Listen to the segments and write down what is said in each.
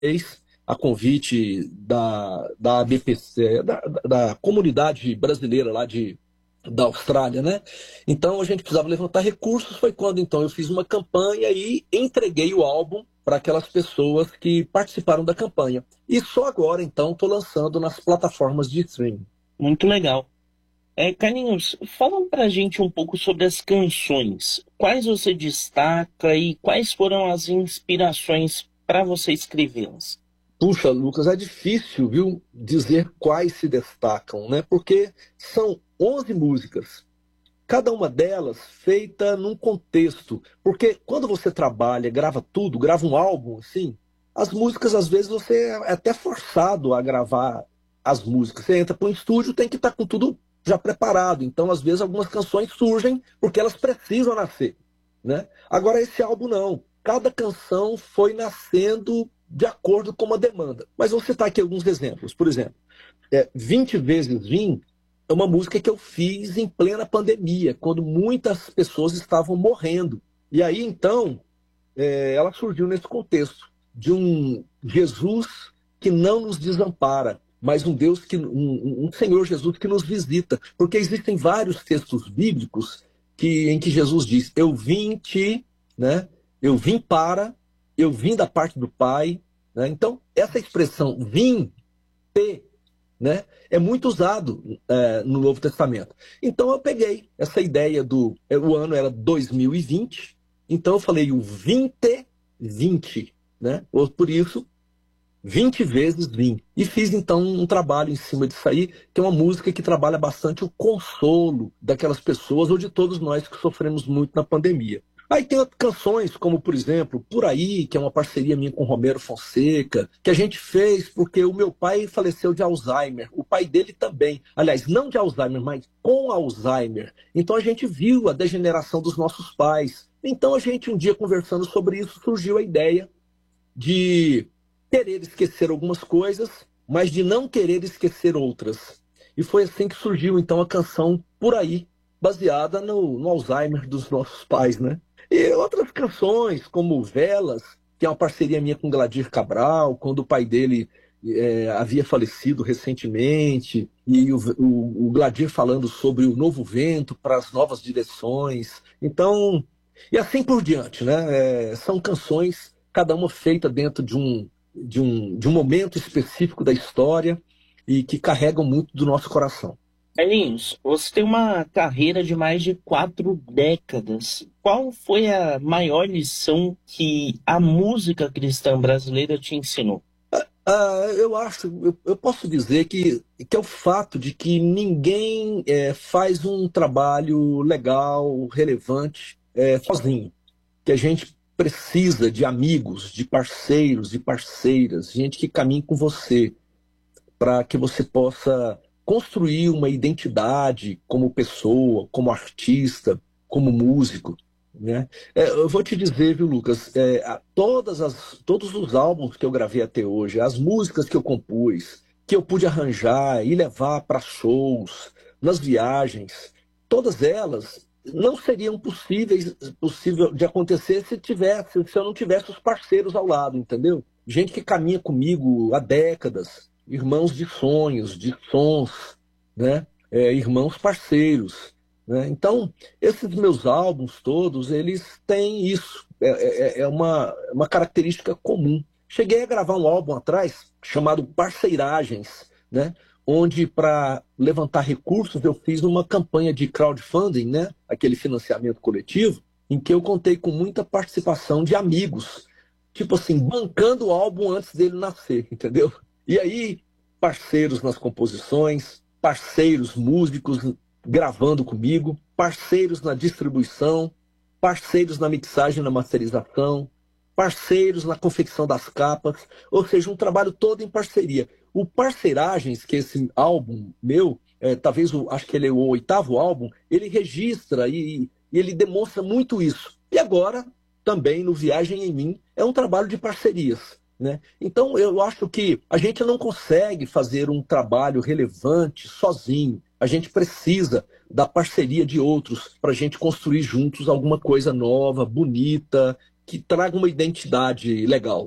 a convite da ABPC, da comunidade brasileira lá da Austrália, né? Então a gente precisava levantar recursos, foi quando então eu fiz uma campanha e entreguei o álbum para aquelas pessoas que participaram da campanha. E só agora, então, estou lançando nas plataformas de streaming. Muito legal. Carlinhos, fala pra gente um pouco sobre as canções. Quais você destaca e quais foram as inspirações para você escrevê-las? Puxa, Lucas, é difícil, viu, dizer quais se destacam, né? Porque são 11 músicas, cada uma delas feita num contexto. Porque quando você trabalha, grava tudo, grava um álbum, assim, as músicas, às vezes, você é até forçado a gravar as músicas. Você entra para um estúdio, tem que estar com tudo já preparado. Então, às vezes, algumas canções surgem porque elas precisam nascer, né? Agora, esse álbum não. Cada canção foi nascendo de acordo com uma demanda. Mas vou citar aqui alguns exemplos. Por exemplo, 20 vezes Vim é uma música que eu fiz em plena pandemia, quando muitas pessoas estavam morrendo. E aí, então, ela surgiu nesse contexto de um Jesus que não nos desampara, mas um Deus um Senhor Jesus que nos visita, porque existem vários textos bíblicos em que Jesus diz: "Eu vim te, né? Eu vim para, eu vim da parte do Pai", né? Então essa expressão "vim te", né, é muito usado no Novo Testamento. Então eu peguei essa ideia o ano era 2020, então eu falei o 2020, né? Por isso 20 vezes vim. E fiz então um trabalho em cima disso aí, que é uma música que trabalha bastante o consolo daquelas pessoas ou de todos nós que sofremos muito na pandemia. Aí tem outras canções, como por exemplo, Por Aí, que é uma parceria minha com o Romero Fonseca, que a gente fez porque o meu pai faleceu de Alzheimer, o pai dele também. Aliás, não de Alzheimer, mas com Alzheimer. Então a gente viu a degeneração dos nossos pais. Então a gente, um dia conversando sobre isso, surgiu a ideia de querer esquecer algumas coisas, mas de não querer esquecer outras. E foi assim que surgiu, então, a canção Por Aí, baseada no Alzheimer dos nossos pais, né? E outras canções, como Velas, que é uma parceria minha com Gladir Cabral, quando o pai dele havia falecido recentemente, e o Gladir falando sobre o novo vento para as novas direções. Então, e assim por diante, né? São canções, cada uma feita dentro de um momento específico da história e que carregam muito do nosso coração. Carlinhos, você tem uma carreira de mais de 4 décadas. Qual foi a maior lição que a música cristã brasileira te ensinou? Eu acho, eu posso dizer que é o fato de que ninguém faz um trabalho legal, relevante, sozinho. Que a gente precisa de amigos, de parceiros, de parceiras, gente que caminhe com você, para que você possa construir uma identidade como pessoa, como artista, como músico, né? Eu vou te dizer, viu, Lucas, todos os álbuns que eu gravei até hoje, as músicas que eu compus, que eu pude arranjar e levar para shows, nas viagens, todas elas não seriam possível de acontecer se eu não tivesse os parceiros ao lado, entendeu? Gente que caminha comigo há décadas, irmãos de sonhos, de sons, né? Irmãos parceiros, né? Então, esses meus álbuns todos, eles têm isso, é uma característica comum. Cheguei a gravar um álbum atrás chamado Parceiragens, né? Onde, para levantar recursos, eu fiz uma campanha de crowdfunding, né? Aquele financiamento coletivo, em que eu contei com muita participação de amigos, tipo assim, bancando o álbum antes dele nascer, entendeu? E aí, parceiros nas composições, parceiros músicos gravando comigo, parceiros na distribuição, parceiros na mixagem e na masterização, parceiros na confecção das capas, ou seja, um trabalho todo em parceria. O Parceiragens, que é esse álbum meu, talvez acho que ele é o oitavo álbum, ele registra e ele demonstra muito isso. E agora, também no Viagem em Mim, é um trabalho de parcerias, né? Então, eu acho que a gente não consegue fazer um trabalho relevante sozinho. A gente precisa da parceria de outros para a gente construir juntos alguma coisa nova, bonita, que traga uma identidade legal.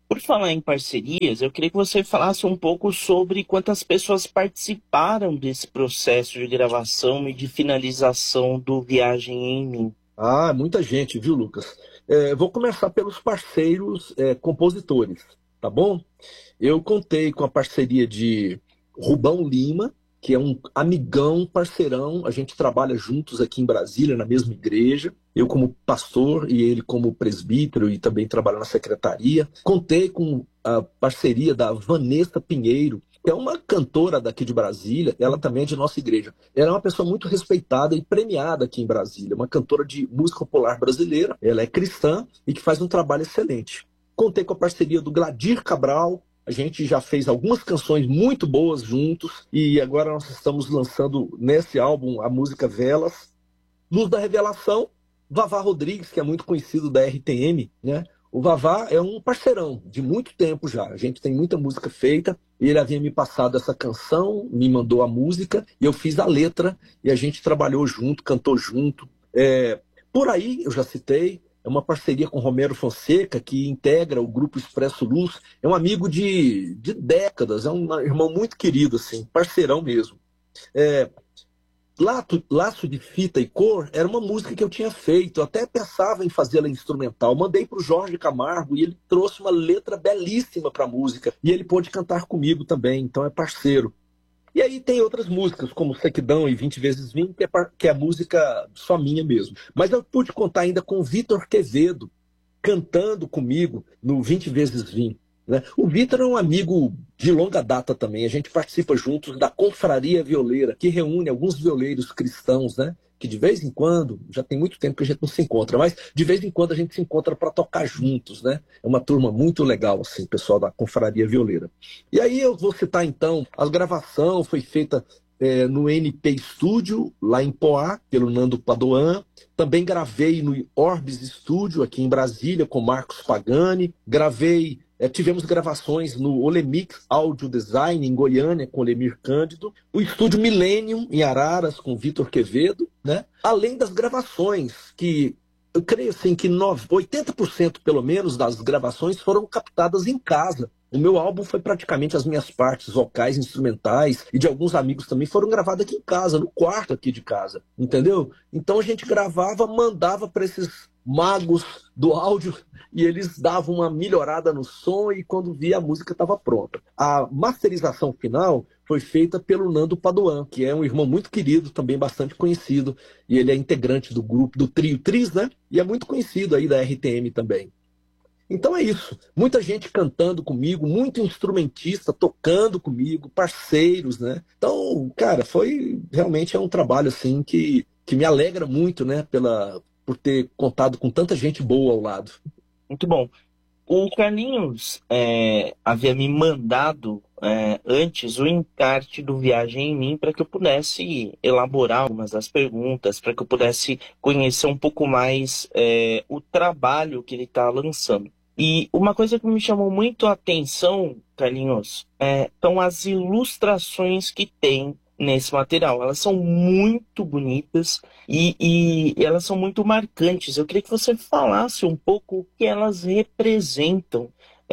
Por falar em parcerias, eu queria que você falasse um pouco sobre quantas pessoas participaram desse processo de gravação e de finalização do Viagem em Mim. Ah, muita gente, viu, Lucas? Vou começar pelos parceiros compositores, tá bom? Eu contei com a parceria de Rubão Lima, que é um amigão, parceirão. A gente trabalha juntos aqui em Brasília, na mesma igreja. Eu como pastor e ele como presbítero e também trabalho na secretaria. Contei com a parceria da Vanessa Pinheiro, que é uma cantora daqui de Brasília. Ela também é de nossa igreja. Ela é uma pessoa muito respeitada e premiada aqui em Brasília. Uma cantora de música popular brasileira. Ela é cristã e que faz um trabalho excelente. Contei com a parceria do Gladir Cabral. A gente já fez algumas canções muito boas juntos e agora nós estamos lançando nesse álbum a música Velas. Luz da Revelação, Vavá Rodrigues, que é muito conhecido da RTM, né? O Vavá é um parceirão de muito tempo já. A gente tem muita música feita. Ele havia me passado essa canção, me mandou a música e eu fiz a letra e a gente trabalhou junto, cantou junto. Por aí, eu já citei, é uma parceria com Romero Fonseca, que integra o Grupo Expresso Luz. É um amigo de décadas, é um irmão muito querido, assim, parceirão mesmo. É, Laço de Fita e Cor era uma música que eu tinha feito, eu até pensava em fazê-la instrumental. Mandei para o Jorge Camargo e ele trouxe uma letra belíssima para a música. E ele pôde cantar comigo também, então é parceiro. E aí tem outras músicas, como Sequidão e 20 vezes 20, que é música só minha mesmo. Mas eu pude contar ainda com o Vitor Quevedo, cantando comigo no 20 vezes 20. Né? O Vitor é um amigo de longa data também. A gente participa juntos da Confraria Violeira, que reúne alguns violeiros cristãos, né? Que de vez em quando, já tem muito tempo que a gente não se encontra, mas de vez em quando a gente se encontra para tocar juntos, né? É uma turma muito legal, assim, pessoal da Confraria Violeira. E aí eu vou citar então, a gravação foi feita no NP Studio, lá em Poá, pelo Nando Padoan. Também gravei no Orbis Studio, aqui em Brasília, com Marcos Pagani. Tivemos gravações no Olemix Audio Design, em Goiânia, com Lemir Cândido. O estúdio Millennium, em Araras, com Vitor Quevedo. Né? Além das gravações, que eu creio assim, que 80% pelo menos das gravações foram captadas em casa. O meu álbum foi praticamente as minhas partes vocais, instrumentais e de alguns amigos também foram gravadas aqui em casa, no quarto aqui de casa, entendeu? Então a gente gravava, mandava para esses magos do áudio e eles davam uma melhorada no som e quando via a música estava pronta. A masterização final foi feita pelo Nando Padoan, que é um irmão muito querido, também bastante conhecido, e ele é integrante do grupo, do trio Tris, né? E é muito conhecido aí da RTM também. Então é isso. Muita gente cantando comigo, muito instrumentista tocando comigo, parceiros, né? Então, cara, realmente é um trabalho assim que me alegra muito, né? Por ter contado com tanta gente boa ao lado. Muito bom. O Carlinhos havia me mandado antes o encarte do Viagem em Mim para que eu pudesse elaborar algumas das perguntas, para que eu pudesse conhecer um pouco mais o trabalho que ele está lançando. E uma coisa que me chamou muito a atenção, Carlinhos, são as ilustrações que tem nesse material. Elas são muito bonitas e elas são muito marcantes. Eu queria que você falasse um pouco o que elas representam,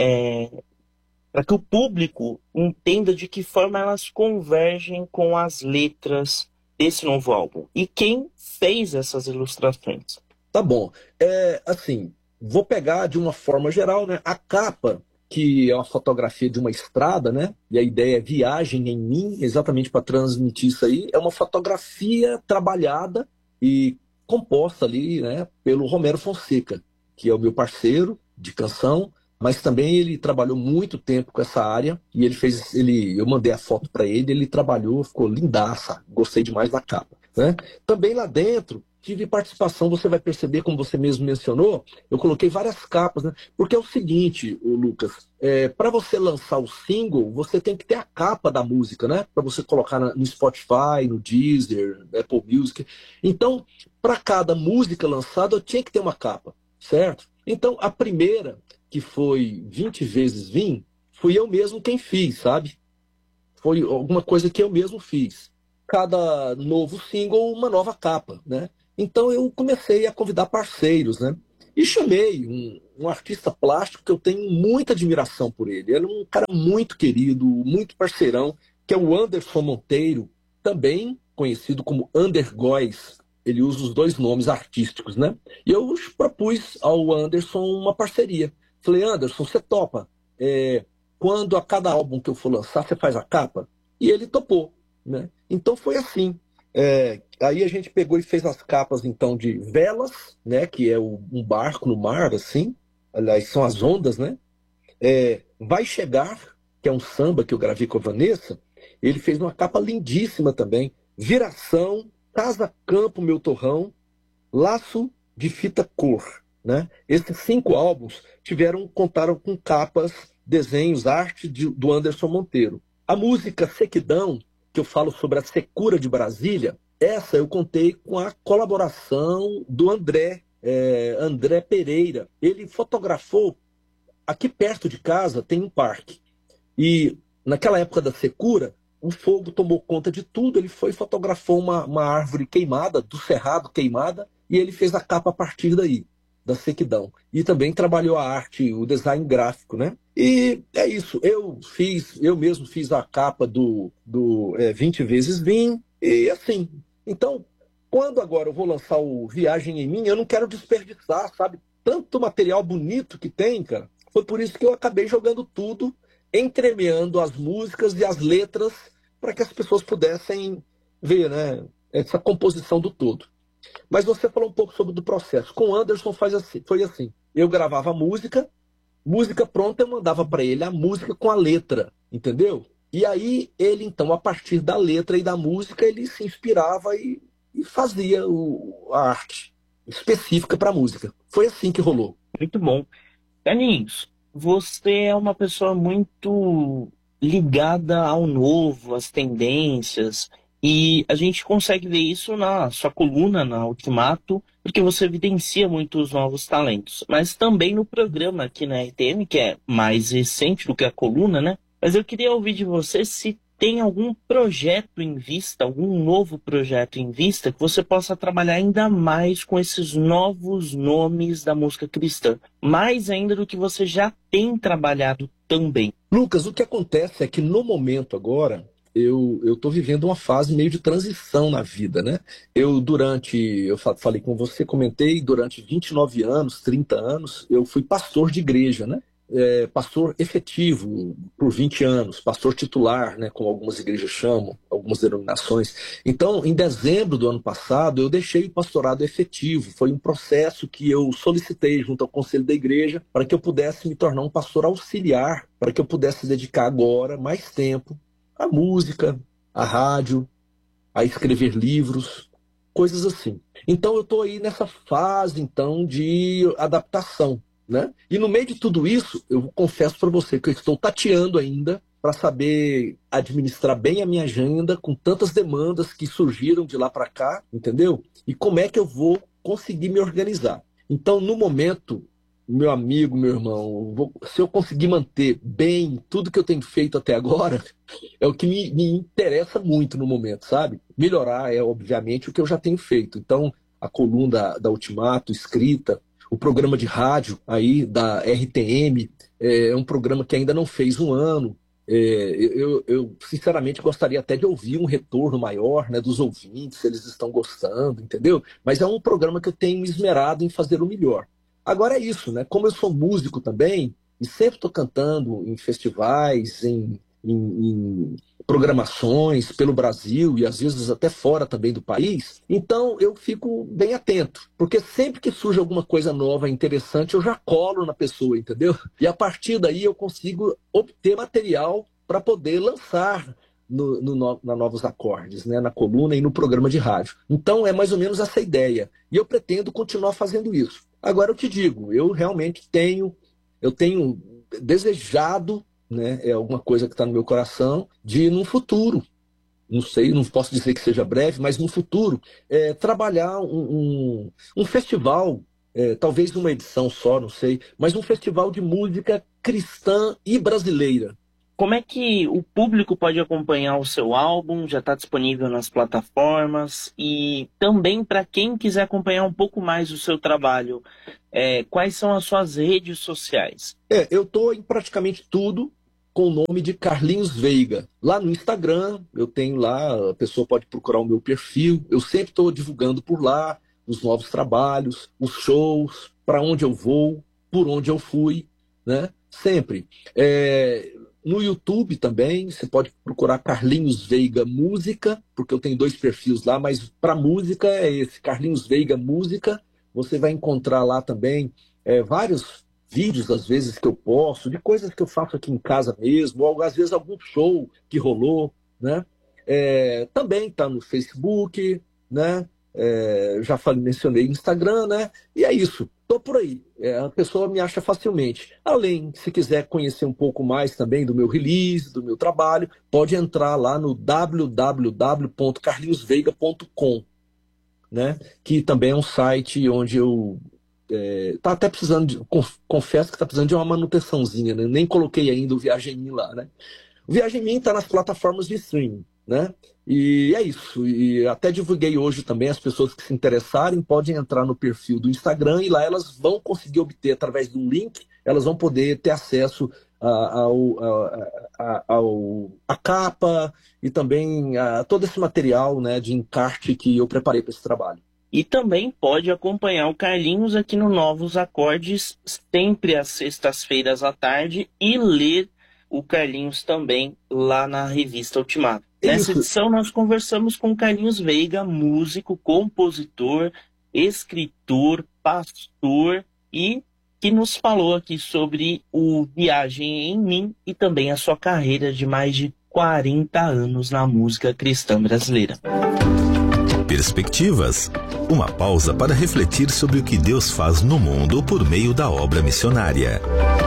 para que o público entenda de que forma elas convergem com as letras desse novo álbum. E quem fez essas ilustrações? Tá bom. Assim, vou pegar de uma forma geral, né? A capa, que é uma fotografia de uma estrada, né? E a ideia é Viagem em Mim, exatamente para transmitir isso aí. É uma fotografia trabalhada e composta ali, né? Pelo Romero Fonseca, que é o meu parceiro de canção, mas também ele trabalhou muito tempo com essa área e eu mandei a foto para ele trabalhou, ficou lindaça, gostei demais da capa, né? Também lá dentro tive participação, você vai perceber, como você mesmo mencionou, eu coloquei várias capas, né? Porque é o seguinte, Lucas, para você lançar o single, você tem que ter a capa da música, né? Para você colocar no Spotify, no Deezer, Apple Music. Então, para cada música lançada, eu tinha que ter uma capa, certo? Então, a primeira, que foi 20 vezes Vim, fui eu mesmo quem fiz, sabe? Foi alguma coisa que eu mesmo fiz. Cada novo single, uma nova capa, né? Então eu comecei a convidar parceiros, né? E chamei um artista plástico que eu tenho muita admiração por ele. Ele é um cara muito querido, muito parceirão, que é o Anderson Monteiro, também conhecido como Ander Góes. Ele usa os dois nomes artísticos, né? E eu propus ao Anderson uma parceria. Falei, Anderson, você topa? Quando a cada álbum que eu for lançar, você faz a capa? E ele topou, né? Então foi assim. Aí a gente pegou e fez as capas, então, de Velas, né? Que é um barco no mar, assim. Aliás, são as ondas, né? Vai Chegar, que é um samba que eu gravei com a Vanessa. Ele fez uma capa lindíssima também. Viração, Casa Campo, Meu Torrão, Laço de Fita Cor, né? Esses 5 álbuns contaram com capas, desenhos, arte do Anderson Monteiro. A música Sequidão, que eu falo sobre a secura de Brasília, essa eu contei com a colaboração do André Pereira. Ele fotografou, aqui perto de casa tem um parque, e naquela época da secura, o fogo tomou conta de tudo, ele fotografou uma árvore queimada, do cerrado queimada, e ele fez a capa a partir daí, da sequidão. E também trabalhou a arte, o design gráfico, né? E é isso, eu mesmo fiz a capa do 20 vezes Vim, e assim. Então, quando agora eu vou lançar o Viagem em Mim, eu não quero desperdiçar, sabe? Tanto material bonito que tem, cara. Foi por isso que eu acabei jogando tudo, entremeando as músicas e as letras para que as pessoas pudessem ver, né, essa composição do todo. Mas você falou um pouco sobre o processo. Com o Anderson foi assim. Eu gravava a música pronta, eu mandava para ele a música com a letra, entendeu? E aí ele, então, a partir da letra e da música, ele se inspirava e fazia a arte específica para a música. Foi assim que rolou. Muito bom. Carlinhos, você é uma pessoa muito ligada ao novo, às tendências, e a gente consegue ver isso na sua coluna, na Ultimato, porque você evidencia muito os novos talentos. Mas também no programa aqui na RTM, que é mais recente do que a coluna, né? Mas eu queria ouvir de você se tem algum projeto em vista, algum novo projeto em vista, que você possa trabalhar ainda mais com esses novos nomes da música cristã, mais ainda do que você já tem trabalhado também. Lucas, o que acontece é que no momento agora, eu estou vivendo uma fase meio de transição na vida, né? Eu falei com você, comentei, durante 29 anos, 30 anos, eu fui pastor de igreja, né? Pastor efetivo por 20 anos, pastor titular, né, como algumas igrejas chamam, algumas denominações. Então, em dezembro do ano passado, eu deixei o pastorado efetivo. Foi um processo que eu solicitei junto ao conselho da igreja para que eu pudesse me tornar um pastor auxiliar, para que eu pudesse dedicar agora mais tempo à música, à rádio, a escrever livros, coisas assim. Então, eu estou aí nessa fase, então, de adaptação, né? E no meio de tudo isso, eu confesso para você que eu estou tateando ainda para saber administrar bem a minha agenda com tantas demandas que surgiram de lá para cá, entendeu? E como é que eu vou conseguir me organizar. Então, no momento, meu amigo, meu irmão, se eu conseguir manter bem tudo que eu tenho feito até agora, é o que me interessa muito no momento, sabe? Melhorar obviamente, o que eu já tenho feito. Então, a coluna da Ultimato, escrita, o programa de rádio aí da RTM é um programa que ainda não fez um ano. Eu sinceramente gostaria até de ouvir um retorno maior, né, dos ouvintes, se eles estão gostando, entendeu? Mas é um programa que eu tenho me esmerado em fazer o melhor. Agora é isso, né? Como eu sou músico também, e sempre estou cantando em festivais, em programações pelo Brasil e às vezes até fora também do país, então eu fico bem atento, porque sempre que surge alguma coisa nova, interessante, eu já colo na pessoa, entendeu? E a partir daí eu consigo obter material para poder lançar na Novos Acordes, né? Na coluna e no programa de rádio. Então é mais ou menos essa ideia. E eu pretendo continuar fazendo isso. Agora eu te digo, eu realmente tenho desejado, né, é alguma coisa que está no meu coração, de num futuro, não sei, não posso dizer que seja breve, mas no futuro, trabalhar um festival, talvez uma edição só, não sei, mas um festival de música cristã e brasileira, como é que o público pode acompanhar o seu álbum? Já está disponível nas plataformas? E também para quem quiser acompanhar um pouco mais o seu trabalho, quais são as suas redes sociais? Eu estou em praticamente tudo com o nome de Carlinhos Veiga. Lá no Instagram, eu tenho lá, a pessoa pode procurar o meu perfil. Eu sempre estou divulgando por lá os novos trabalhos, os shows, para onde eu vou, por onde eu fui, né? Sempre. No YouTube também, você pode procurar Carlinhos Veiga Música, porque eu tenho 2 perfis lá, mas para música é esse, Carlinhos Veiga Música. Você vai encontrar lá também vários vídeos, às vezes, que eu posto, de coisas que eu faço aqui em casa mesmo, ou às vezes algum show que rolou, né? Também está no Facebook, né? Já mencionei Instagram, né? E é isso, estou por aí. A pessoa me acha facilmente. Além, se quiser conhecer um pouco mais também do meu release, do meu trabalho, pode entrar lá no www.carlinhosveiga.com, né? Que também é um site onde eu tá até precisando confesso que está precisando de uma manutençãozinha, né? Nem coloquei ainda o Viagem em Mim lá, né? O Viagem em Mim está nas plataformas de streaming, né? E é isso. E até divulguei hoje também, as pessoas que se interessarem podem entrar no perfil do Instagram e lá elas vão conseguir obter, através de um link, elas vão poder ter acesso a capa e também a todo esse material, né, de encarte que eu preparei para esse trabalho. E também pode acompanhar o Carlinhos aqui no Novos Acordes, sempre às sextas-feiras à tarde, e ler o Carlinhos também lá na revista Ultimato. Nessa edição nós conversamos com o Carlinhos Veiga, músico, compositor, escritor, pastor, e que nos falou aqui sobre o Viagem em Mim e também a sua carreira de mais de 40 anos na música cristã brasileira. Perspectivas. Uma pausa para refletir sobre o que Deus faz no mundo por meio da obra missionária.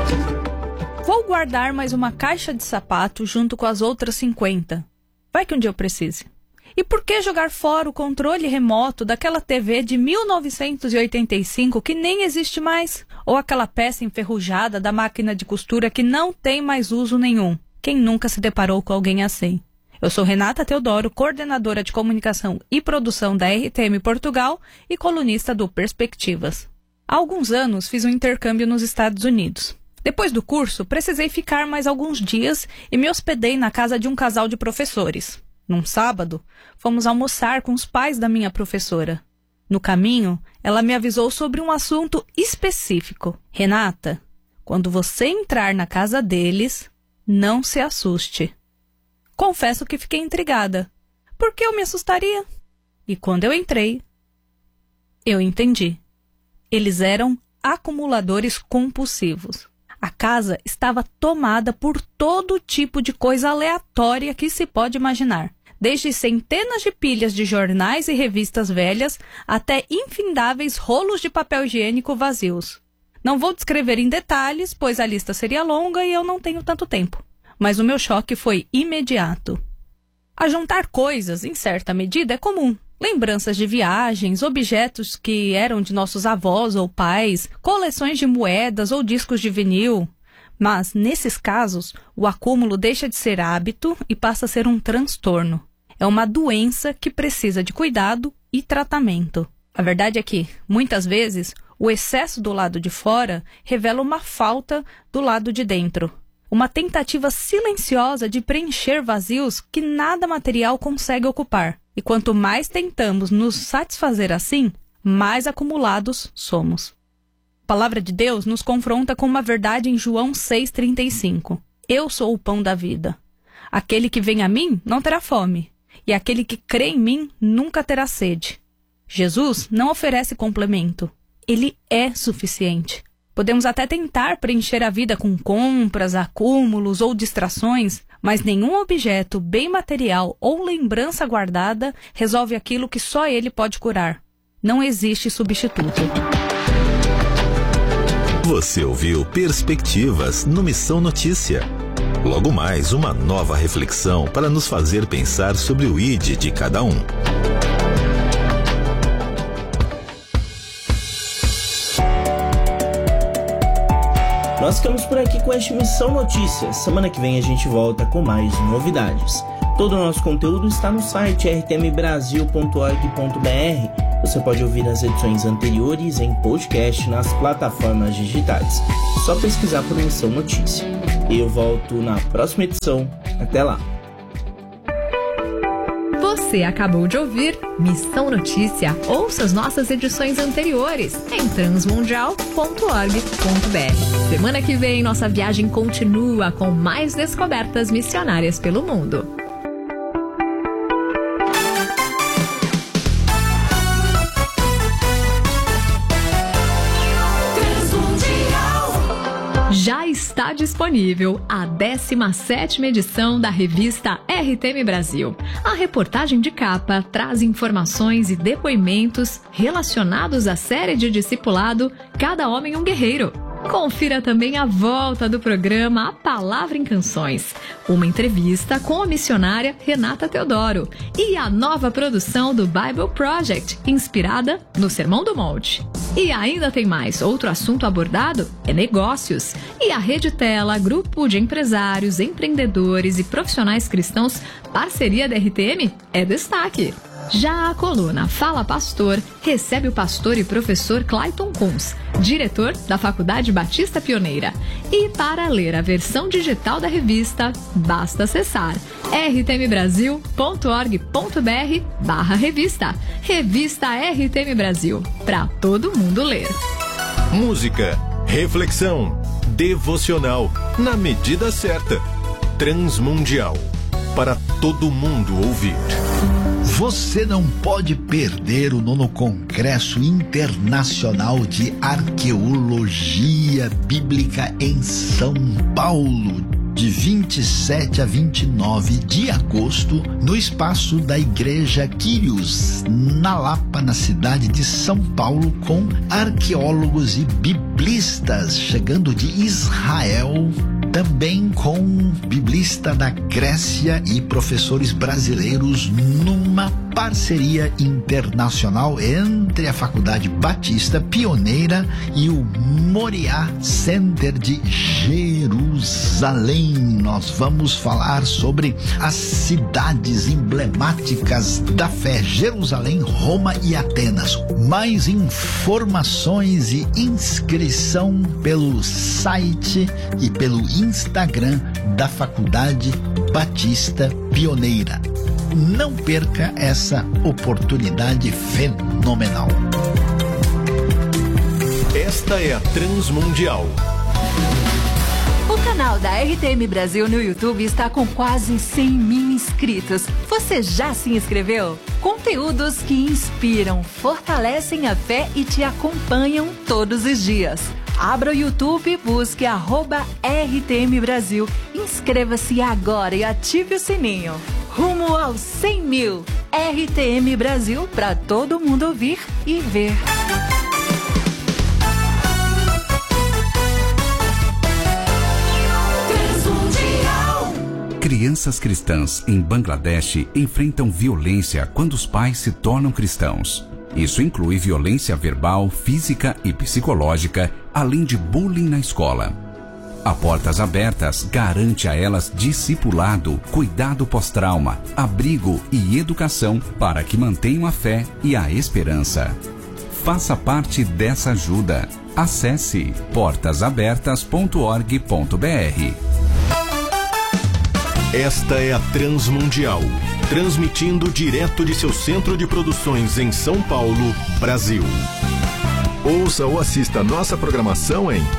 Vou guardar mais uma caixa de sapato junto com as outras 50. Vai que um dia eu precise. E por que jogar fora o controle remoto daquela TV de 1985 que nem existe mais? Ou aquela peça enferrujada da máquina de costura que não tem mais uso nenhum? Quem nunca se deparou com alguém assim? Eu sou Renata Teodoro, coordenadora de comunicação e produção da RTM Portugal e colunista do Perspectivas. Há alguns anos fiz um intercâmbio nos Estados Unidos. Depois do curso, precisei ficar mais alguns dias e me hospedei na casa de um casal de professores. Num sábado, fomos almoçar com os pais da minha professora. No caminho, ela me avisou sobre um assunto específico. Renata, quando você entrar na casa deles, não se assuste. Confesso que fiquei intrigada. Por que eu me assustaria? E quando eu entrei, eu entendi. Eles eram acumuladores compulsivos. A casa estava tomada por todo tipo de coisa aleatória que se pode imaginar. Desde centenas de pilhas de jornais e revistas velhas até infindáveis rolos de papel higiênico vazios. Não vou descrever em detalhes, pois a lista seria longa e eu não tenho tanto tempo. Mas o meu choque foi imediato. Ajuntar coisas, em certa medida, é comum. Lembranças de viagens, objetos que eram de nossos avós ou pais, coleções de moedas ou discos de vinil. Mas, nesses casos, o acúmulo deixa de ser hábito e passa a ser um transtorno. É uma doença que precisa de cuidado e tratamento. A verdade é que, muitas vezes, o excesso do lado de fora revela uma falta do lado de dentro. Uma tentativa silenciosa de preencher vazios que nada material consegue ocupar. E quanto mais tentamos nos satisfazer assim, mais acumulados somos. A palavra de Deus nos confronta com uma verdade em João 6,35. Eu sou o pão da vida. Aquele que vem a mim não terá fome, e aquele que crê em mim nunca terá sede. Jesus não oferece complemento. Ele é suficiente. Podemos até tentar preencher a vida com compras, acúmulos ou distrações, mas nenhum objeto, bem material ou lembrança guardada resolve aquilo que só ele pode curar. Não existe substituto. Você ouviu Perspectivas no Missão Notícia. Logo mais, uma nova reflexão para nos fazer pensar sobre o ID de cada um. Nós ficamos por aqui com este Missão Notícias. Semana que vem a gente volta com mais novidades. Todo o nosso conteúdo está no site rtmbrasil.org.br. Você pode ouvir as edições anteriores em podcast nas plataformas digitais. Só pesquisar por Missão Notícia. Eu volto na próxima edição. Até lá. Você acabou de ouvir Missão Notícia. Ouça as nossas edições anteriores em transmundial.org.br. Semana que vem, nossa viagem continua com mais descobertas missionárias pelo mundo. Já está disponível a 17ª edição da revista RTM Brasil. A reportagem de capa traz informações e depoimentos relacionados à série de discipulado Cada Homem um Guerreiro. Confira também a volta do programa A Palavra em Canções, uma entrevista com a missionária Renata Teodoro e a nova produção do Bible Project, inspirada no Sermão do Monte. E ainda tem mais. Outro assunto abordado é negócios. E a Rede Tela, grupo de empresários, empreendedores e profissionais cristãos, parceria da RTM, é destaque. Já a coluna Fala Pastor recebe o pastor e professor Clayton Kunz, diretor da Faculdade Batista Pioneira. E para ler a versão digital da revista, basta acessar rtmbrasil.org.br/revista. Revista RTM Brasil, para todo mundo ler. Música, reflexão, devocional, na medida certa. Transmundial, para todo mundo ouvir. Você não pode perder o 9º Congresso Internacional de Arqueologia Bíblica em São Paulo, de 27 a 29 de agosto, no espaço da Igreja Quírios, na Lapa, na cidade de São Paulo, com arqueólogos e biblistas chegando de Israel, também com biblista da Grécia e professores brasileiros, numa parceria internacional entre a Faculdade Batista Pioneira e o Moriá Center de Jerusalém. Nós vamos falar sobre as cidades emblemáticas da fé: Jerusalém, Roma e Atenas. Mais informações e inscrição pelo site e pelo Instagram da Faculdade Batista Pioneira. Não perca essa oportunidade fenomenal. Esta é a Transmundial. O canal da RTM Brasil no YouTube está com quase 100.000 inscritos. Você já se inscreveu? Conteúdos que inspiram, fortalecem a fé e te acompanham todos os dias. Abra o YouTube e busque @RTM Brasil. Inscreva-se agora e ative o sininho. Rumo aos 100.000. RTM Brasil, para todo mundo ouvir e ver. Crianças cristãs em Bangladesh enfrentam violência quando os pais se tornam cristãos. Isso inclui violência verbal, física e psicológica, além de bullying na escola. A Portas Abertas garante a elas discipulado, cuidado pós-trauma, abrigo e educação para que mantenham a fé e a esperança. Faça parte dessa ajuda. Acesse portasabertas.org.br. Esta é a Transmundial, transmitindo direto de seu centro de produções em São Paulo, Brasil. Ouça ou assista nossa programação em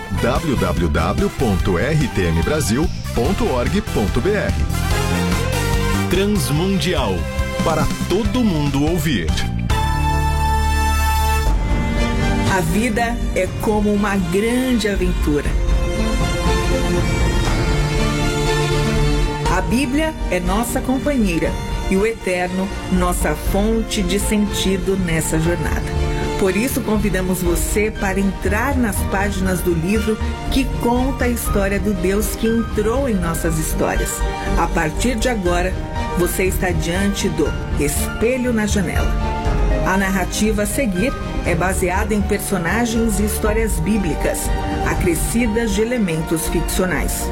www.rtmbrasil.org.br. Transmundial, para todo mundo ouvir. A vida é como uma grande aventura. A Bíblia é nossa companheira e o Eterno, nossa fonte de sentido nessa jornada. Por isso, convidamos você para entrar nas páginas do livro que conta a história do Deus que entrou em nossas histórias. A partir de agora, você está diante do Espelho na Janela. A narrativa a seguir é baseada em personagens e histórias bíblicas, acrescidas de elementos ficcionais.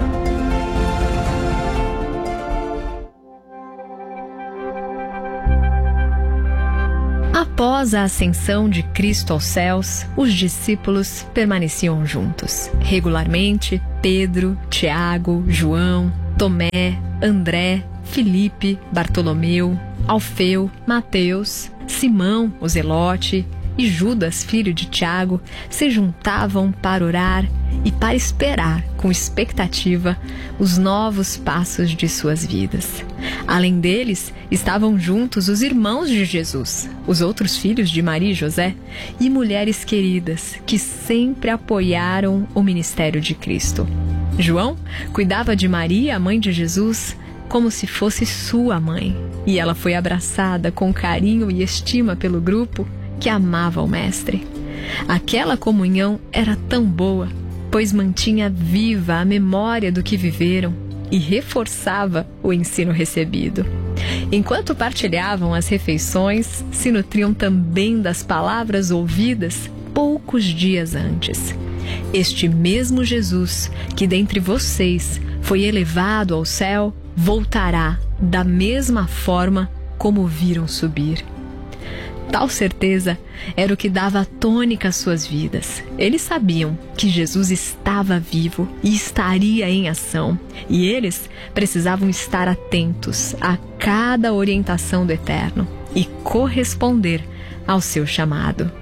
Após a ascensão de Cristo aos céus, os discípulos permaneciam juntos. Regularmente, Pedro, Tiago, João, Tomé, André, Filipe, Bartolomeu, Alfeu, Mateus, Simão, o Zelote e Judas, filho de Tiago, se juntavam para orar e para esperar com expectativa os novos passos de suas vidas. Além deles, estavam juntos os irmãos de Jesus, os outros filhos de Maria e José, e mulheres queridas que sempre apoiaram o ministério de Cristo. João cuidava de Maria, a mãe de Jesus, como se fosse sua mãe, e ela foi abraçada com carinho e estima pelo grupo que amava o Mestre. Aquela comunhão era tão boa, pois mantinha viva a memória do que viveram e reforçava o ensino recebido. Enquanto partilhavam as refeições, se nutriam também das palavras ouvidas poucos dias antes. Este mesmo Jesus, que dentre vocês foi elevado ao céu, voltará da mesma forma como o viram subir. Tal certeza era o que dava tônica às suas vidas. Eles sabiam que Jesus estava vivo e estaria em ação, e eles precisavam estar atentos a cada orientação do Eterno e corresponder ao seu chamado.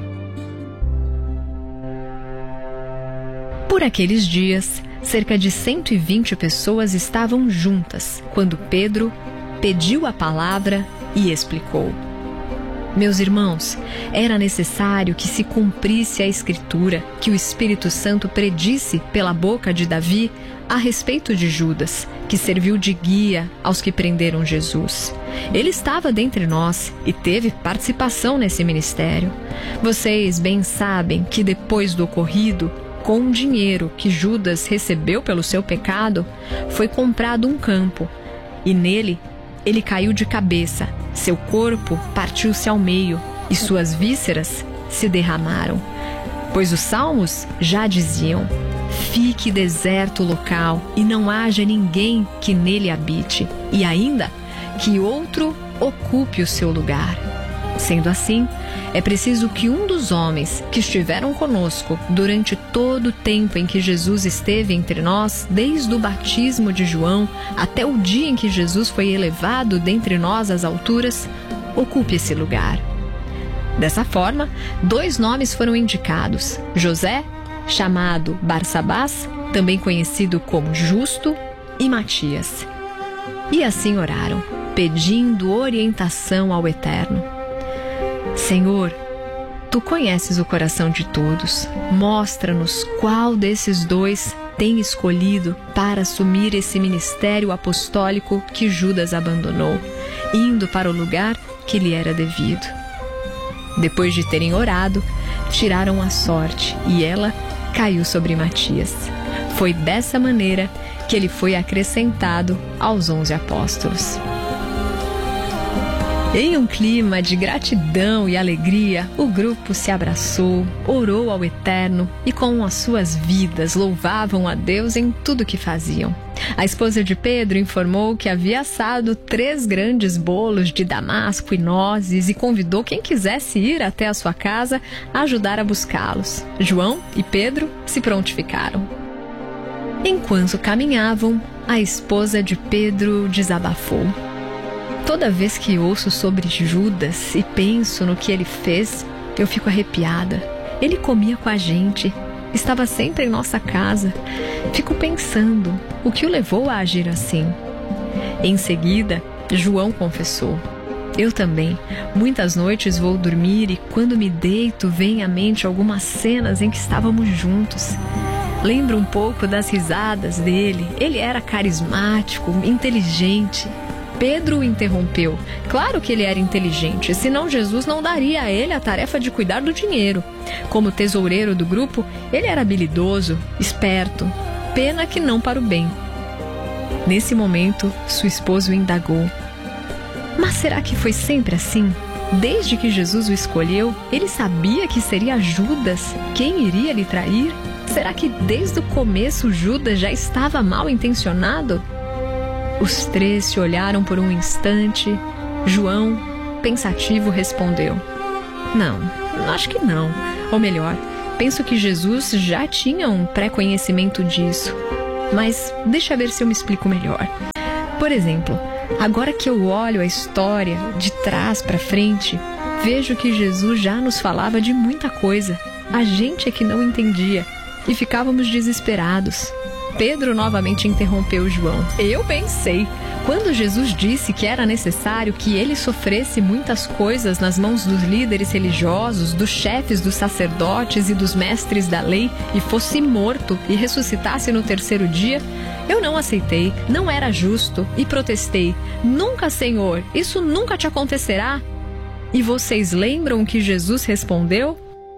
Por aqueles dias, cerca de 120 pessoas estavam juntas quando Pedro pediu a palavra e explicou: Meus irmãos, era necessário que se cumprisse a Escritura que o Espírito Santo predisse pela boca de Davi a respeito de Judas, que serviu de guia aos que prenderam Jesus. Ele estava dentre nós e teve participação nesse ministério. Vocês bem sabem que depois do ocorrido, com o dinheiro que Judas recebeu pelo seu pecado, foi comprado um campo, e nele ele caiu de cabeça. Seu corpo partiu-se ao meio e suas vísceras se derramaram. Pois os salmos já diziam: fique deserto o local e não haja ninguém que nele habite, e ainda que outro ocupe o seu lugar. Sendo assim, é preciso que um dos homens que estiveram conosco durante todo o tempo em que Jesus esteve entre nós, desde o batismo de João até o dia em que Jesus foi elevado dentre nós às alturas, ocupe esse lugar. Dessa forma, 2 nomes foram indicados: José, chamado Barsabás, também conhecido como Justo, e Matias. E assim oraram, pedindo orientação ao Eterno. Senhor, Tu conheces o coração de todos. Mostra-nos qual desses 2 tem escolhido para assumir esse ministério apostólico que Judas abandonou, indo para o lugar que lhe era devido. Depois de terem orado, tiraram a sorte e ela caiu sobre Matias. Foi dessa maneira que ele foi acrescentado aos 11 apóstolos. Em um clima de gratidão e alegria, o grupo se abraçou, orou ao Eterno e com as suas vidas louvavam a Deus em tudo que faziam. A esposa de Pedro informou que havia assado 3 grandes bolos de damasco e nozes e convidou quem quisesse ir até a sua casa a ajudar a buscá-los. João e Pedro se prontificaram. Enquanto caminhavam, a esposa de Pedro desabafou: toda vez que ouço sobre Judas e penso no que ele fez, eu fico arrepiada. Ele comia com a gente, estava sempre em nossa casa. Fico pensando o que o levou a agir assim. Em seguida, João confessou: eu também. Muitas noites vou dormir e quando me deito vem à mente algumas cenas em que estávamos juntos. Lembro um pouco das risadas dele. Ele era carismático, inteligente. Pedro o interrompeu. Claro que ele era inteligente, senão Jesus não daria a ele a tarefa de cuidar do dinheiro. Como tesoureiro do grupo, ele era habilidoso, esperto. Pena que não para o bem. Nesse momento, sua esposa o indagou: mas será que foi sempre assim? Desde que Jesus o escolheu, ele sabia que seria Judas quem iria lhe trair? Será que desde o começo Judas já estava mal intencionado? Os três se olharam por um instante. João, pensativo, respondeu: Não, acho que não. Ou melhor, penso que Jesus já tinha um pré-conhecimento disso. Mas deixa ver se eu me explico melhor. Por exemplo, agora que eu olho a história de trás para frente, vejo que Jesus já nos falava de muita coisa. A gente é que não entendia e ficávamos desesperados. Pedro novamente interrompeu João. Eu bem sei. Quando Jesus disse que era necessário que ele sofresse muitas coisas nas mãos dos líderes religiosos, dos chefes dos sacerdotes e dos mestres da lei, e fosse morto e ressuscitasse no terceiro dia, eu não aceitei, não era justo, e protestei: Nunca, Senhor, isso nunca te acontecerá. E vocês lembram o que Jesus respondeu?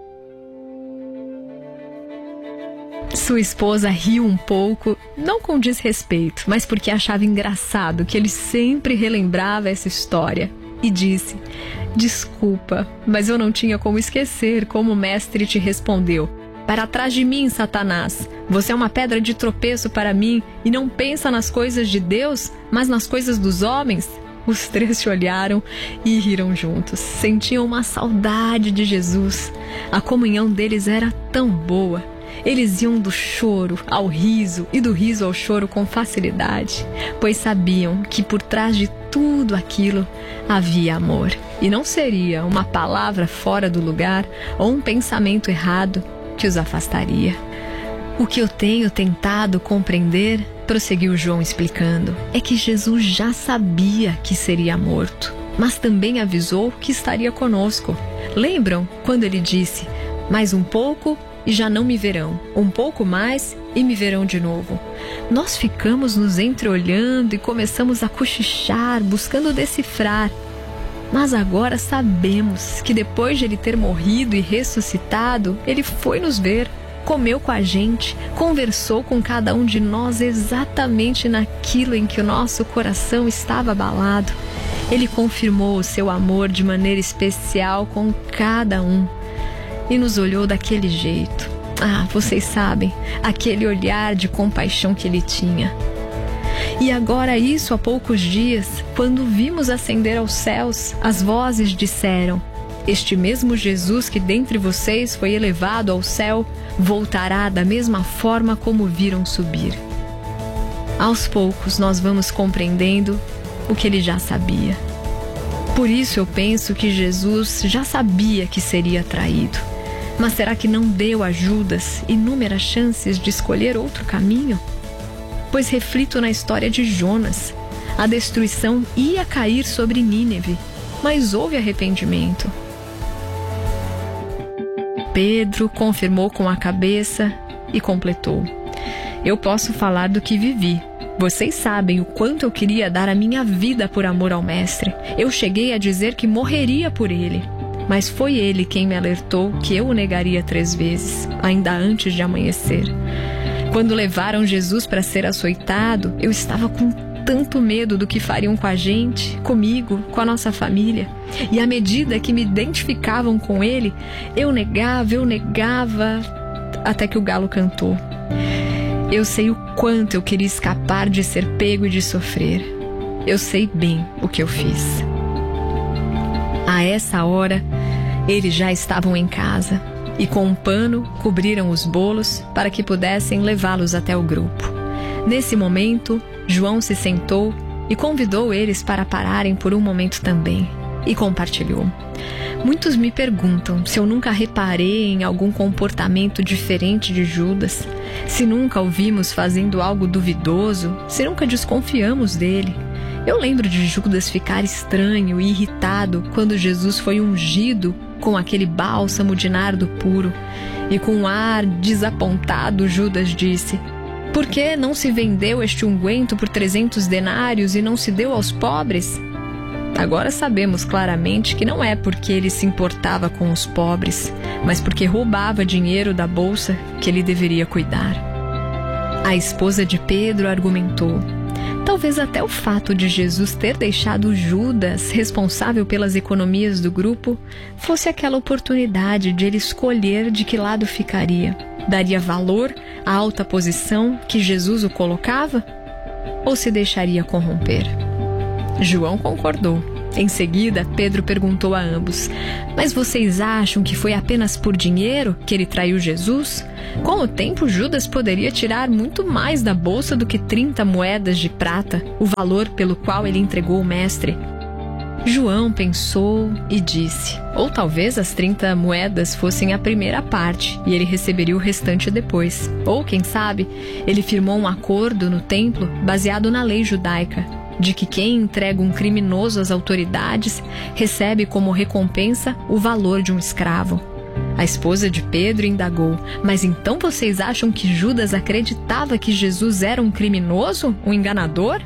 Sua esposa riu um pouco, não com desrespeito, mas porque achava engraçado que ele sempre relembrava essa história, e disse: Desculpa, mas eu não tinha como esquecer como o mestre te respondeu. Para trás de mim, Satanás, você é uma pedra de tropeço para mim e não pensa nas coisas de Deus, mas nas coisas dos homens. Os três se olharam e riram juntos. Sentiam uma saudade de Jesus. A comunhão deles era tão boa. Eles iam do choro ao riso e do riso ao choro com facilidade, pois sabiam que por trás de tudo aquilo havia amor. E não seria uma palavra fora do lugar ou um pensamento errado que os afastaria. O que eu tenho tentado compreender, prosseguiu João explicando, é que Jesus já sabia que seria morto, mas também avisou que estaria conosco. Lembram quando ele disse: mais um pouco e já não me verão, um pouco mais e me verão de novo? Nós ficamos nos entreolhando e começamos a cochichar, buscando decifrar. Mas agora sabemos que depois de ele ter morrido e ressuscitado, ele foi nos ver, comeu com a gente, conversou com cada um de nós exatamente naquilo em que o nosso coração estava abalado. Ele confirmou o seu amor de maneira especial com cada um e nos olhou daquele jeito. Ah, vocês sabem, aquele olhar de compaixão que ele tinha. E agora isso há poucos dias, quando vimos ascender aos céus, as vozes disseram: este mesmo Jesus que dentre vocês foi elevado ao céu, voltará da mesma forma como viram subir. Aos poucos nós vamos compreendendo o que ele já sabia. Por isso eu penso que Jesus já sabia que seria traído. Mas será que não deu a Judas inúmeras chances de escolher outro caminho? Pois reflito na história de Jonas. A destruição ia cair sobre Nínive, mas houve arrependimento. Pedro confirmou com a cabeça e completou: eu posso falar do que vivi. Vocês sabem o quanto eu queria dar a minha vida por amor ao Mestre. Eu cheguei a dizer que morreria por ele. Mas foi ele quem me alertou que eu o negaria 3 vezes, ainda antes de amanhecer. Quando levaram Jesus para ser açoitado, eu estava com tanto medo do que fariam com a gente, comigo, com a nossa família. E à medida que me identificavam com ele, eu negava, até que o galo cantou. Eu sei o quanto eu queria escapar de ser pego e de sofrer. Eu sei bem o que eu fiz. A essa hora, eles já estavam em casa e com um pano cobriram os bolos para que pudessem levá-los até o grupo. Nesse momento, João se sentou e convidou eles para pararem por um momento também e compartilhou. Muitos me perguntam se eu nunca reparei em algum comportamento diferente de Judas, se nunca o vimos fazendo algo duvidoso, se nunca desconfiamos dele. Eu lembro de Judas ficar estranho e irritado quando Jesus foi ungido com aquele bálsamo de nardo puro. E com um ar desapontado, Judas disse: por que não se vendeu este unguento por 300 denários e não se deu aos pobres? Agora sabemos claramente que não é porque ele se importava com os pobres, mas porque roubava dinheiro da bolsa que ele deveria cuidar. A esposa de Pedro argumentou: Talvez até o fato de Jesus ter deixado Judas responsável pelas economias do grupo fosse aquela oportunidade de ele escolher de que lado ficaria. Daria valor à alta posição que Jesus o colocava? Ou se deixaria corromper? João concordou. Em seguida, Pedro perguntou a ambos: mas vocês acham que foi apenas por dinheiro que ele traiu Jesus? Com o tempo, Judas poderia tirar muito mais da bolsa do que 30 moedas de prata, o valor pelo qual ele entregou o mestre. João pensou e disse: ou talvez as 30 moedas fossem a primeira parte e ele receberia o restante depois. Ou, quem sabe, ele firmou um acordo no templo baseado na lei judaica, de que quem entrega um criminoso às autoridades recebe como recompensa o valor de um escravo. A esposa de Pedro indagou: mas então vocês acham que Judas acreditava que Jesus era um criminoso, um enganador?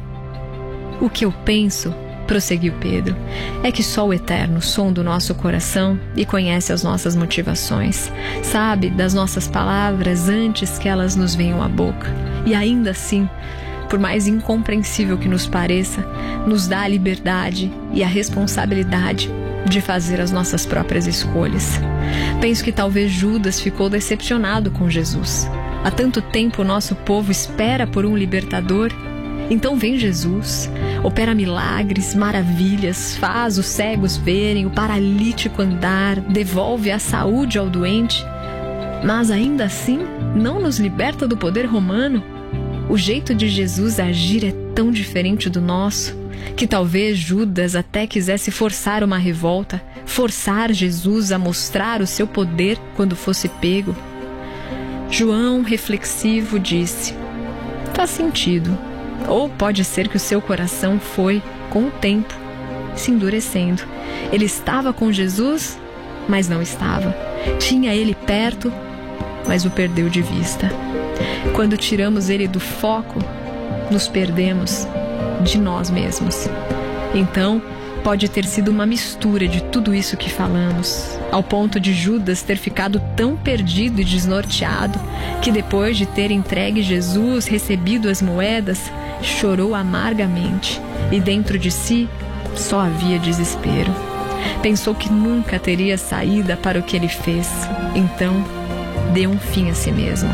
O que eu penso, prosseguiu Pedro, é que só o Eterno sonda o nosso coração e conhece as nossas motivações. Sabe das nossas palavras antes que elas nos venham à boca. E ainda assim, por mais incompreensível que nos pareça, nos dá a liberdade e a responsabilidade de fazer as nossas próprias escolhas. Penso que talvez Judas ficou decepcionado com Jesus. Há tanto tempo o nosso povo espera por um libertador. Então vem Jesus, opera milagres, maravilhas, faz os cegos verem, o paralítico andar, devolve a saúde ao doente. Mas ainda assim não nos liberta do poder romano. O jeito de Jesus agir é tão diferente do nosso, que talvez Judas até quisesse forçar uma revolta, forçar Jesus a mostrar o seu poder quando fosse pego. João, reflexivo, disse: faz sentido. Ou pode ser que o seu coração foi, com o tempo, se endurecendo. Ele estava com Jesus, mas não estava. Tinha ele perto, mas o perdeu de vista. Quando tiramos ele do foco, nos perdemos de nós mesmos. Então, pode ter sido uma mistura de tudo isso que falamos, ao ponto de Judas ter ficado tão perdido e desnorteado que depois de ter entregue Jesus, recebido as moedas, chorou amargamente e dentro de si só havia desespero. Pensou que nunca teria saída para o que ele fez. Então, deu um fim a si mesmo.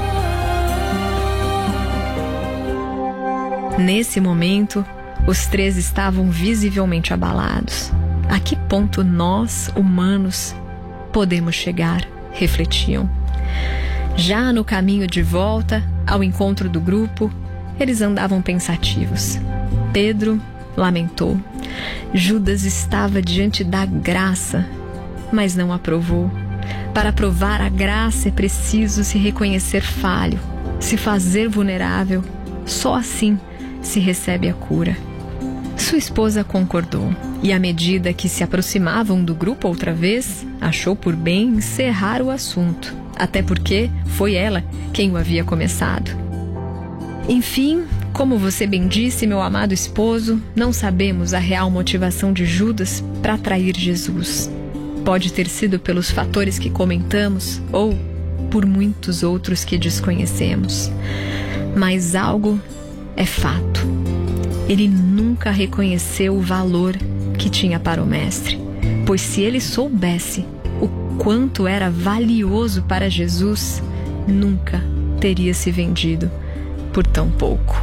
Nesse momento, os três estavam visivelmente abalados. A que ponto nós, humanos, podemos chegar? Refletiam. Já no caminho de volta ao encontro do grupo, eles andavam pensativos. Pedro lamentou. Judas estava diante da graça, mas não aprovou. Para provar a graça é preciso se reconhecer falho, se fazer vulnerável. Só assim se recebe a cura. Sua esposa concordou, e à medida que se aproximavam do grupo outra vez, achou por bem encerrar o assunto, até porque foi ela quem o havia começado. Enfim, como você bem disse, meu amado esposo, não sabemos a real motivação de Judas para trair Jesus. Pode ter sido pelos fatores que comentamos ou por muitos outros que desconhecemos. Mas algo é fato. Ele nunca reconheceu o valor que tinha para o mestre, pois se ele soubesse o quanto era valioso para Jesus, nunca teria se vendido por tão pouco.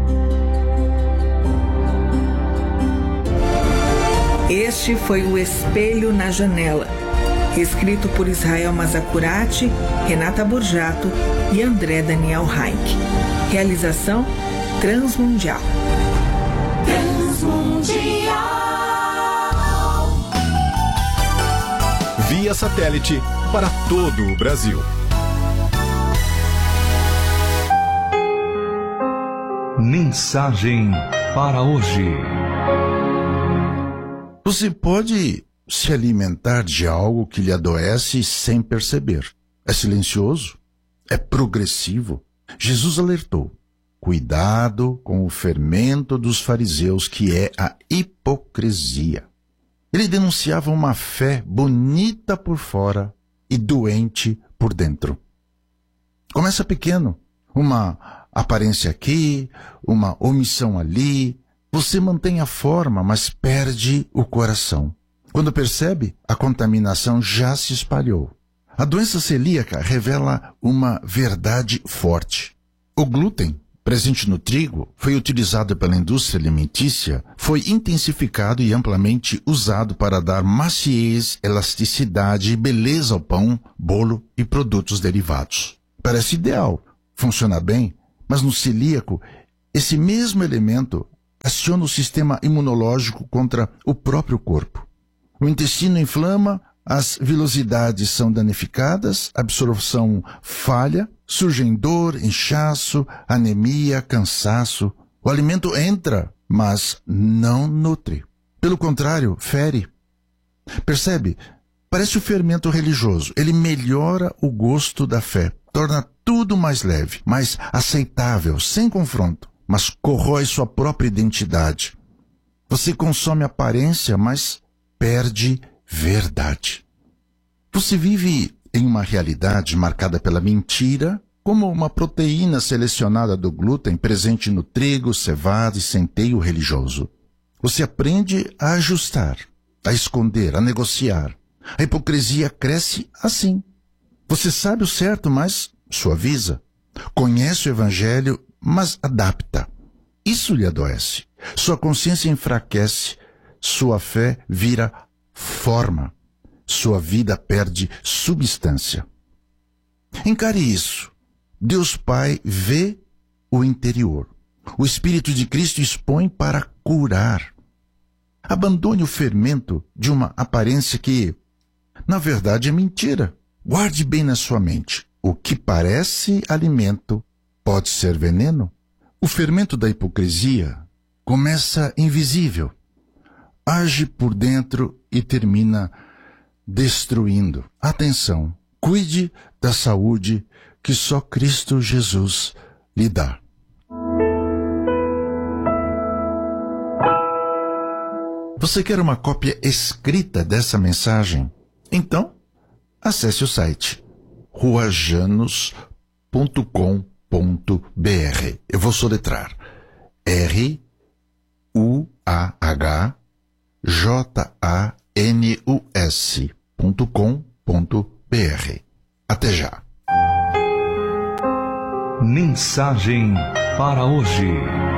Este foi o Espelho na Janela, escrito por Israel Mazacurati, Renata Borjato e André Daniel Heinck. Realização Transmundial. Via satélite para todo o Brasil. Mensagem para hoje. Você pode se alimentar de algo que lhe adoece sem perceber. É silencioso, é progressivo. Jesus alertou: cuidado com o fermento dos fariseus, que é a hipocrisia. Ele denunciava uma fé bonita por fora e doente por dentro. Começa pequeno, uma aparência aqui, uma omissão ali. Você mantém a forma, mas perde o coração. Quando percebe, a contaminação já se espalhou. A doença celíaca revela uma verdade forte. O glúten, presente no trigo, foi utilizado pela indústria alimentícia, foi intensificado e amplamente usado para dar maciez, elasticidade e beleza ao pão, bolo e produtos derivados. Parece ideal, funciona bem, mas no celíaco, esse mesmo elemento aciona o sistema imunológico contra o próprio corpo. O intestino inflama, as vilosidades são danificadas, a absorção falha, surgem dor, inchaço, anemia, cansaço. O alimento entra, mas não nutre. Pelo contrário, fere. Percebe? Parece o fermento religioso. Ele melhora o gosto da fé, torna tudo mais leve, mais aceitável, sem confronto, mas corrói sua própria identidade. Você consome aparência, mas perde verdade. Você vive em uma realidade marcada pela mentira, como uma proteína selecionada do glúten presente no trigo, cevada e centeio religioso. Você aprende a ajustar, a esconder, a negociar. A hipocrisia cresce assim. Você sabe o certo, mas suaviza. Conhece o evangelho, mas adapta. Isso lhe adoece. Sua consciência enfraquece. Sua fé vira forma. Sua vida perde substância. Encare isso. Deus Pai vê o interior. O Espírito de Cristo expõe para curar. Abandone o fermento de uma aparência que, na verdade, é mentira. Guarde bem na sua mente. O que parece alimento pode ser veneno. O fermento da hipocrisia começa invisível, age por dentro e termina destruindo. Atenção, cuide da saúde que só Cristo Jesus lhe dá. Você quer uma cópia escrita dessa mensagem? Então, acesse o site ruajanus.com.br. Eu vou soletrar ruajanus.com.br. Até já. Mensagem para hoje.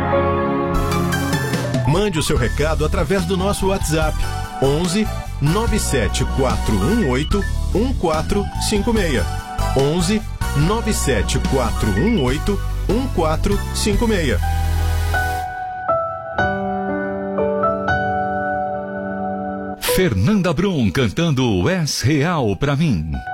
Mande o seu recado através do nosso WhatsApp 11 97418 1456. 11 97418 1456. Fernanda Brum cantando És Real Pra Mim.